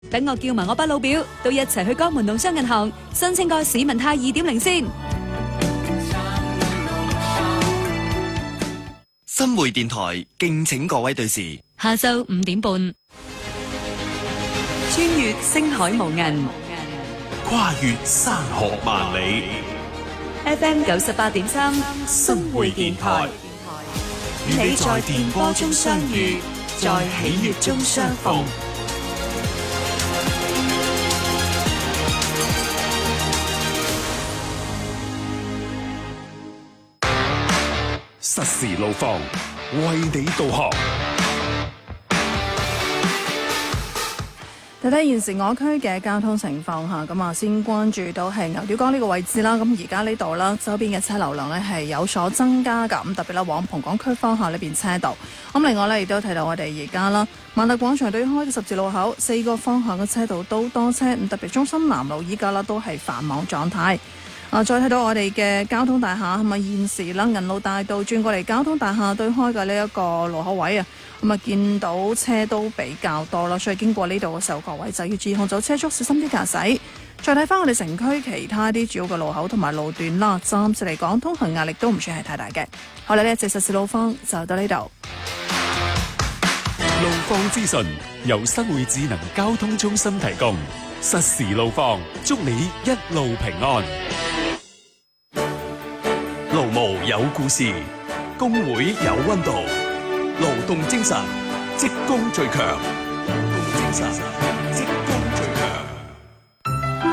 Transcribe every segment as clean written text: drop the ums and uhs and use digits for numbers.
等我叫埋我班老表，都一齊去江門農商銀行申請個市民貸 2.0 先。 新會電台敬請各位對視， 下晝5點半，穿越星海無垠， 跨越山河萬里。 FM 98.3，新會電台，與你在電波中相遇，在喜悅中相逢。 實時路況，為你導航。 睇睇現時我區嘅交通情況下，咁啊先關注到係牛屌江呢個位置啦。咁而家呢度啦，周邊嘅車流量呢係有所增加㗎。咁特別啦，往蓬港區方向呢邊車道。咁另外呢，亦都睇到我哋而家啦，萬達廣場對開嘅十字路口4個方向嘅車道都多車。咁特別中心南路依家啦都係繁忙狀態。再睇到我哋嘅交通大廈，咁啊現時啦，銀路大道轉過嚟交通大廈對開嘅呢一個路口位啊，咁啊見到車都比較多啦，所以經過呢度嘅時候，各位就要注意控制車速，小心啲駕駛。再睇翻我哋城區其他啲主要嘅路口同埋路段啦，暫時嚟講通行壓力都唔算係太大嘅。好啦，呢一節實時路況就到呢度。 路況資訊由新會智能交通中心提供，實時路況，祝你一路平安。勞務有故事，工會有溫度，勞動精神，職工最強。勞動精神，職工最強。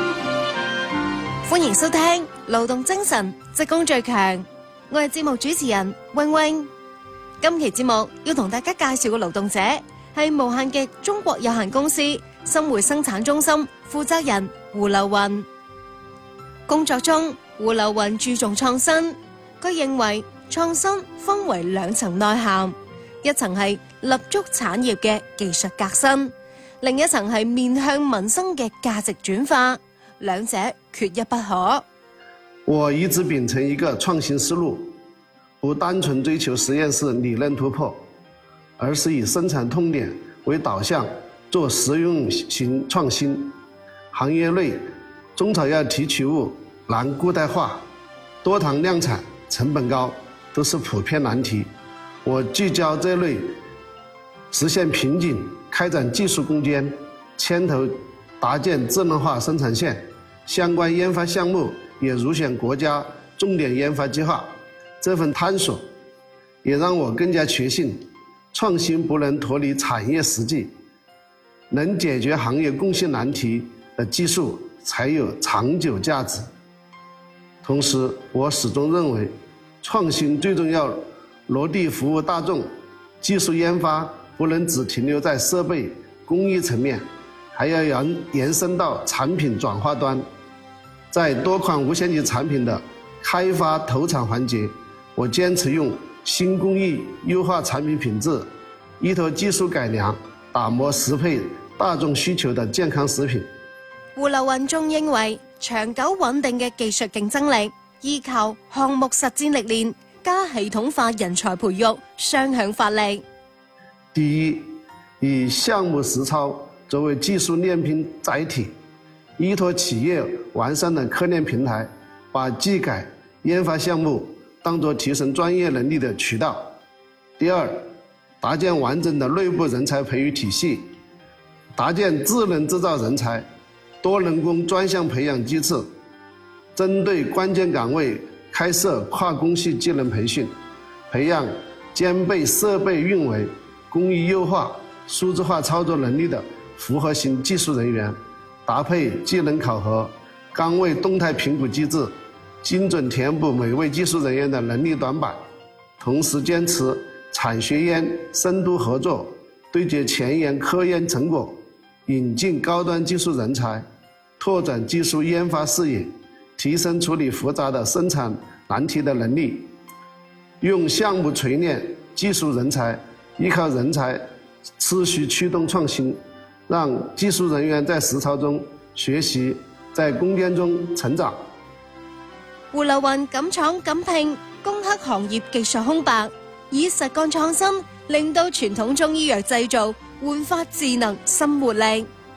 歡迎收聽勞動精神，職工最強。我係節目主持人穎穎。今期節目要同大家介紹嘅勞動者係無限極中國有限公司新會生產中心負責人胡流雲。工作中，胡流雲注重創新，佢認為創新分為2層內涵，一層係立足產業嘅技術革新，另一層係面向民生嘅價值轉化，兩者缺一不可。 我一直秉承一個創新思路，不單純追求實驗室理論突破，而是以生產痛點為導向，做實用型創新。行業內中草藥提取物難固態化，多糖量產成本高，都是普遍難題。我聚焦這類實現瓶頸，開展技術攻堅，牽頭搭建智能化生產線，相關研發項目也入選國家重點研發計劃。這份探索也讓我更加確信，創新不能脫離產業實際，能解決行業共性難題的技術才有長久價值。同時，我始終認為，創新最重要落地服務大眾，技術研發不能只停留在設備工藝層面，還要延伸到產品轉化端。在多款無線級產品的開發投產環節，我堅持用新工藝優化產品品質，依託技術改良，打磨適配大眾需求的健康食品。 胡流雲仲認為，長久穩定嘅技術競爭力，依靠項目實戰歷練加系統化人才培育雙向發力。 第一，以項目實操作為技術練兵載體，依託企業完善的科練平台，把技改研發項目當作提升專業能力的渠道。第二，搭建完整的內部人才培育體系，搭建智能製造人才、多人工專項培養機制，針對關鍵崗位開設跨工系技能培訓，培養兼備設備運維、工藝優化、數字化操作能力的複合型技術人員，搭配技能考核、崗位動態評估機制，精準填補每位技術人員的能力短板。同時堅持產學研深度合作，對接前沿科研成果，引進高端技術人才，拓展技術研發視野，提升處理複雜的生產難題的能力。用項目錘煉技術人才，依靠人才持續驅動創新，讓技術人員在實操中學習，在攻堅中成長。 胡流雲敢闖敢拼，攻克行業技術空白，以實幹創新令到傳統中醫藥製造煥發智能新活力。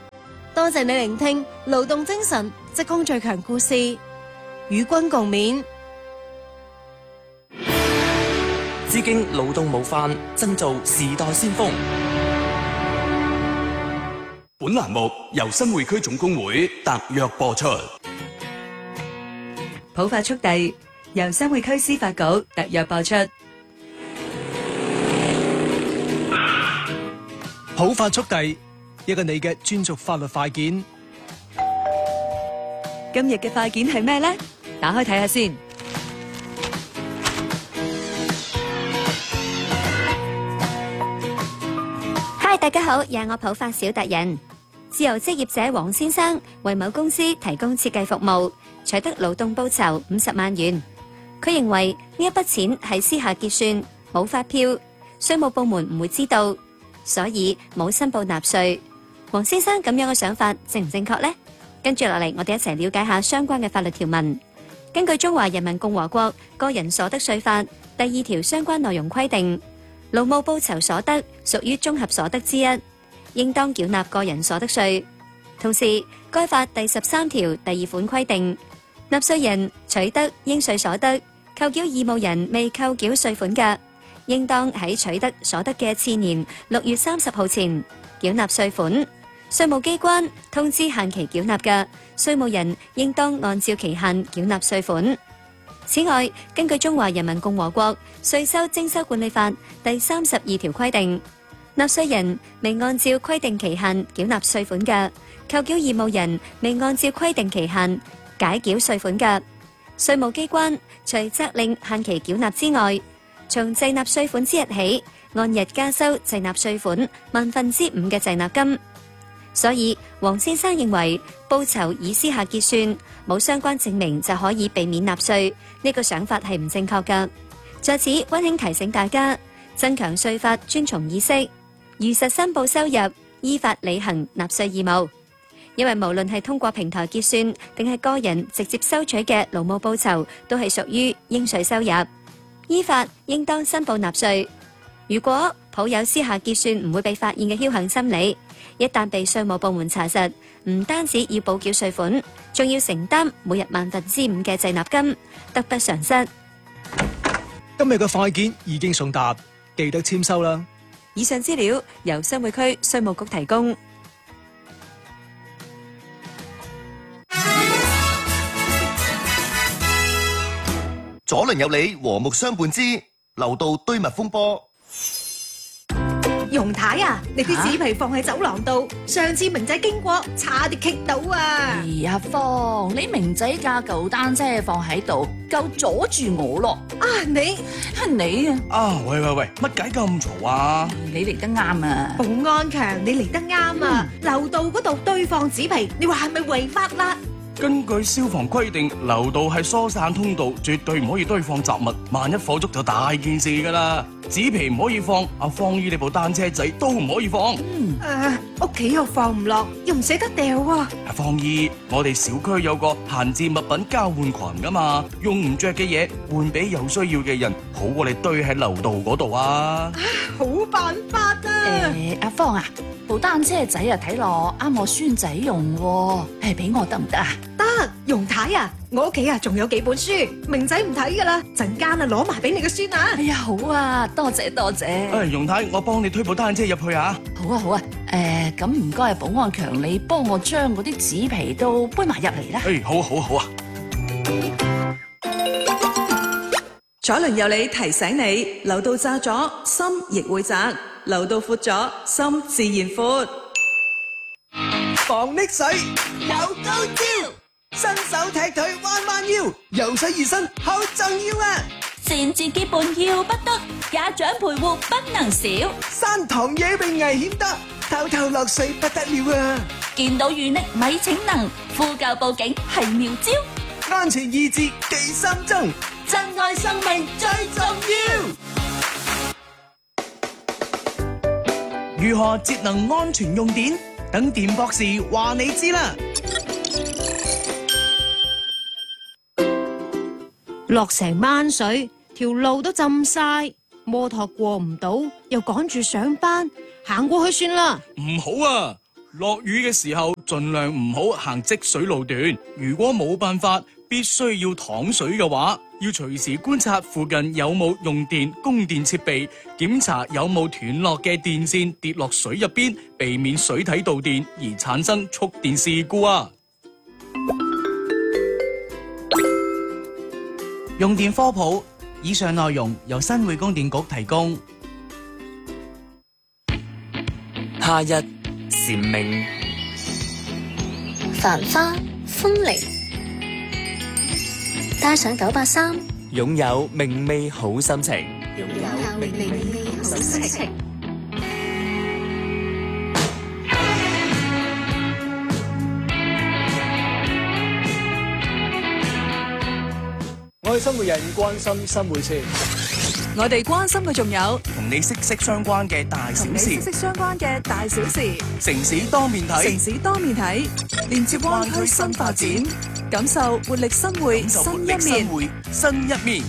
多謝你聆聽勞動精神職工最強故事，與君共勉。 致敬勞動模範，爭做時代先鋒。 本欄目由新會區總工會特約播出。 普法速遞由新會區司法局特約播出。 普法速遞，一個你嘅專屬法律快件。 今日嘅快件係咩呢？打開睇下先。 嗨，大家好，又係我普法小達人。自由職業者黃先生為某公司提供設計服務，取得勞動報酬50萬元。佢認為呢一筆錢係私下結算，冇發票，稅務部門唔會知道，所以冇申報納稅。黃先生咁樣嘅想法正唔正確呢？跟住落嚟，我哋一齊了解下相關嘅法律條文。根據《中華人民共和國個人所得稅法》第2條相關內容規定，勞務報酬所得屬於綜合所得之一，應當繳納個人所得稅。同時，該法第13條第2款規定，納稅人取得應稅所得，扣繳義務人未扣繳稅款嘅，應當喺取得所得嘅次年6月30號前繳納稅款。稅務機關通知限期繳納嘅，稅務人應當按照期限繳納稅款。此外，根據《中華人民共和國稅收徵收管理法》第32條規定，納稅人未按照規定期限繳納稅款嘅，扣繳義務人未按照規定期限解繳稅款嘅，稅務機關除責令限期繳納之外，從滯納稅款之日起，按日加收滯納稅款5/5嘅滯納金。所以，黃先生認為報酬以私下結算，冇相關證明就可以避免納稅，呢個想法係唔正確㗎。在此溫馨提醒大家，增強稅法遵從意識，如實申報收入，依法履行納稅義務。因為無論係通過平台結算，定係個人直接收取嘅勞務報酬，都係屬於應稅收入，依法應當申報納稅。如果抱有私下結算唔會被發現嘅僥倖心理，一旦被稅務部門查實，唔單止要補繳稅款，仲要承擔每日5/5嘅滯納金，得不償失。 今日嘅快件已經送達，記得簽收啦。 以上資料由新會區稅務局提供。 左鄰右里和睦相伴之樓道堆密風波。 容太啊，你啲紙皮放喺走廊度，上次明仔經過，差啲棘到啊！ 阿芳，你明仔架舊單車放喺度，夠阻住我咯！ 啊，你喂，乜解咁嘈啊？ 你嚟得啱啊！ 保安強，你嚟得啱啊！樓道嗰度堆放紙皮，你話係咪違法啦？ 根據消防規定，樓道係疏散通道，絕對唔可以堆放雜物，萬一火燭就大件事㗎啦。紙皮唔可以放，阿芳姨你部單車仔都唔可以放。 屋企又放唔落，又唔捨得掉啊！ 阿芳姨，我哋小區有個閒置物品交換群㗎嘛，用唔着嘅嘢換俾有需要嘅人，好過你堆喺樓道嗰度啊！ 好辦法啊！ 阿芳啊，部單車仔啊睇落啱我孫仔用喎，俾我得唔得啊？ 得，容太啊，我屋企啊仲有幾本書，明仔唔睇噶啦，陣間啊攞埋俾你個孫啊！ 哎呀，好啊，多謝多謝。 容太，我幫你推部單車入去啊！ 好啊，咁唔該保安強，你幫我將嗰啲紙皮都搬埋入嚟啦。 好啊。 左鄰右里提醒你，樓道窄咗，心亦會窄；樓道闊咗，心自然闊。 防溺水有高招，伸手踢腿彎彎腰，游水熱身好重要啊！ 善自己伴要不得，家長陪護不能少。 山塘野泳危險得，偷偷落水不得了啊！ 見到遇溺咪逞能，呼救報警係妙招。 安全意志記心中，珍愛生命最重要。 如何節能安全用電？等電博士話你知啦。 落成晚水，條路都浸晒，摩托過唔到，又趕住上班，行過去算啦。 唔好啊！ 落雨嘅時候盡量唔好行積水路段。如果冇辦法必須要淌水嘅話，要隨時觀察附近有冇用電供電設備，檢查有冇斷落嘅電線跌落水入邊，避免水體導電而產生觸電事故啊！ 用電科普，以上內容由新會供電局提供。 夏日蟬鳴， 繁花風鈴，帶上983， 擁有明媚好心情。 擁有明媚好心情。 我係生活人，關心生活事。 我哋關心嘅仲有同你息息相關嘅大小事， 息息相關嘅大小事。 城市多面睇， 城市多面睇，連接灣區新發展，感受活力生活新一面。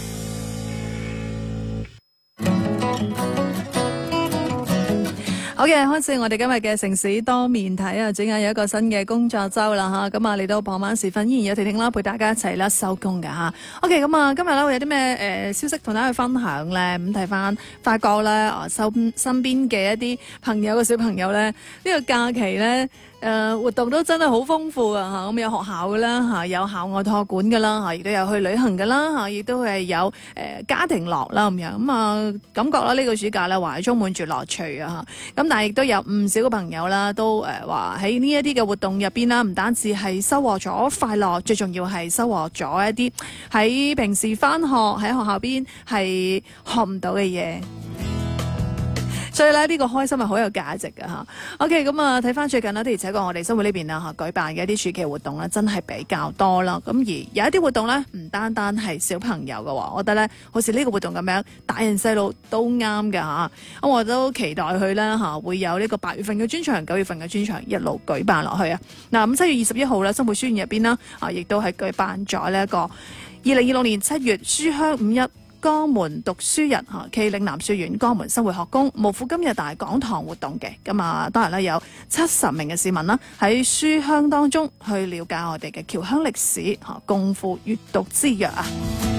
好嘅，開始我哋今日嘅城市多面睇啊！轉眼有一個新嘅工作周啦吓，咁啊嚟到傍晚時分，依然有婷婷啦陪大家一齊啦收工噶吓。OK， 咁啊今日咧會有啲咩消息同大家去分享咧？咁睇翻發覺咧，身邊嘅一啲朋友嘅小朋友咧，呢個假期咧。活動都真係好豐富啊！嚇，咁有學校嘅啦，嚇有校外託管嘅啦，嚇亦都有去旅行嘅啦，嚇亦都係有家庭樂啦咁樣。咁啊感覺啦呢個暑假咧話係充滿住樂趣啊！嚇咁但係亦都有唔少嘅朋友啦，都話喺呢一啲嘅活動入邊啦，唔單止係收穫咗快樂，最重要係收穫咗一啲喺平時返學喺學校邊係學唔到嘅嘢。所以咧呢個開心係好有價值嘅嚇。OK， 咁啊睇翻最近呢，的而且確我哋生活呢邊啊嚇舉辦嘅一啲暑期活動咧，真係比較多啦。咁而有一啲活動咧，唔單單係小朋友嘅喎，我覺得咧好似呢個活動咁樣，大人細路都啱嘅嚇。咁我都期待佢咧嚇會有呢個8月份嘅專場、9月份嘅專場一路舉辦落去啊。嗱咁7月21號咧，生活書院入邊啦啊，亦都係舉辦咗呢一個2026年7月書香5·1江門讀書日嚇，暨嶺南書院江門生活學宮無負今日大講堂活動嘅。咁啊，當然咧有70名嘅市民啦喺書香當中去了解我哋嘅僑鄉歷史嚇，共赴閱讀之約啊！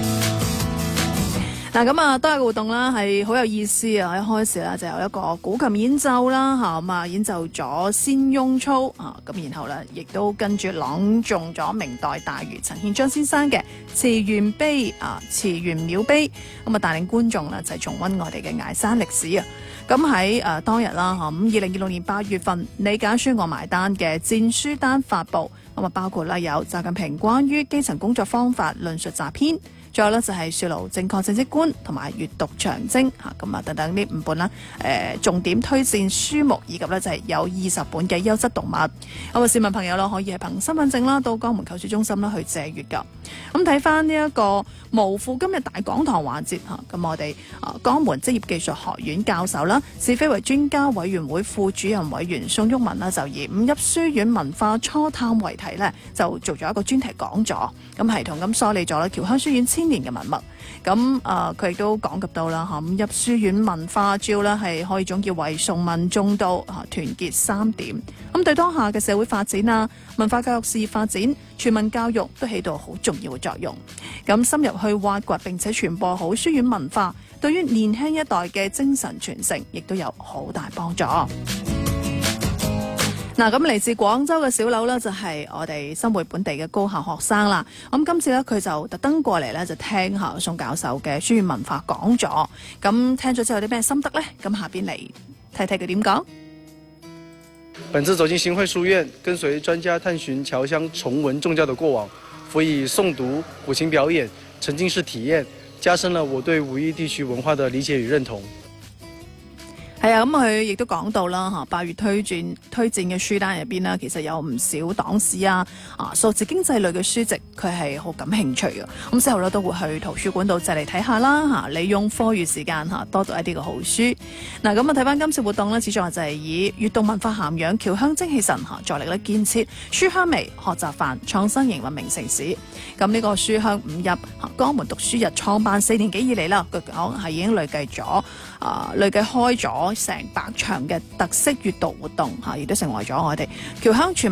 嗱咁啊，當日嘅活動啦係好有意思啊！一開始啦就有一個古琴演奏啦嚇，咁啊演奏咗《仙翁操》啊，咁然後咧亦都跟住朗誦咗明代大儒陳憲章先生嘅《慈園碑》啊，《慈園廟碑》，咁啊帶領觀眾咧就係重溫我哋嘅崖山歷史啊！咁喺當日啦嚇，咁2026年8月份，你揀書我埋單嘅薦書單發布，咁啊包括啦有習近平關於基層工作方法論述集篇。再有咧就係樹牢正確政績觀同埋閱讀長征嚇，咁啊等等呢5本啦，重點推薦書目，以及咧就係有20本嘅優質讀物。咁啊市民朋友啦可以係憑身份證啦到江門購書中心啦去借閱噶。咁睇翻呢一個無負今日大講堂環節嚇，咁我哋江門職業技術學院教授啦，是非為專家委員會副主任委員宋旭文啦，就以5·1書院文化初探為題咧，就做咗一個專題講座，咁系統咁梳理咗啦僑鄉書院1000年嘅文物。咁佢亦都講及到啦嚇，5·1書院文化主要咧係可以總結為崇文重道嚇，團結3點。咁對當下嘅社會發展啊、文化教育事業發展、全民教育都起到好重要嘅作用。咁深入去挖掘並且傳播好書院文化，對於年輕一代嘅精神傳承，亦都有好大幫助。嗱，咁嚟自廣州嘅小劉呢，就係我哋生活本地嘅高校學生啦。咁今次呢，佢就特登過嚟呢，就聽下宋教授嘅書院文化講座。咁聽咗之後有啲咩心得呢？咁下邊嚟睇睇佢點講。 本次走進新會書院，跟隨專家探尋僑鄉崇文重教的過往，輔以誦讀、古琴表演、沉浸式體驗，加深了我對武義地區文化的理解與認同。 係啊，咁佢亦都講到啦嚇，8月推薦嘅書單入邊啦，其實有唔少黨史啊、數字經濟類嘅書籍，佢係好感興趣嘅。咁之後咧都會去圖書館度借嚟睇下啦嚇，利用課餘時間嚇多讀一啲嘅好書。嗱，咁啊睇翻今次活動呢，始終就係以閱讀文化涵養僑鄉精氣神嚇，助力咧建設書香味學習範創新型文明城市。咁呢個書香5·1江門讀書日創辦4年幾以嚟啦，據講係已經累計開咗咗成百場嘅特色閱讀活動嚇，亦都成為咗我哋僑鄉傳